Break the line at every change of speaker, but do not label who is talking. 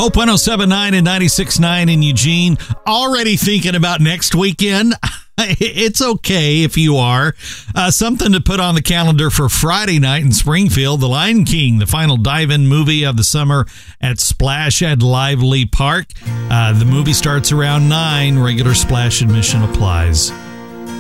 Hope 107.9 and 96.9 in Eugene. Already thinking about next weekend? It's okay if you are. Something to put on the calendar for Friday night in Springfield. The Lion King, the final dive-in movie of the summer at Splash at Lively Park. The movie starts around 9. Regular Splash admission applies.